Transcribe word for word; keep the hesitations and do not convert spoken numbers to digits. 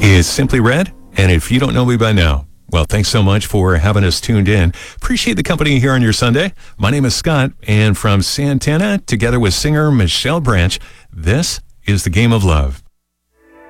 is Simply Red. And if you don't know me by now, well, thanks so much for having us tuned in. Appreciate the company here on your Sunday. My name is Scott, and from Santana, together with singer Michelle Branch, this is The Game of Love.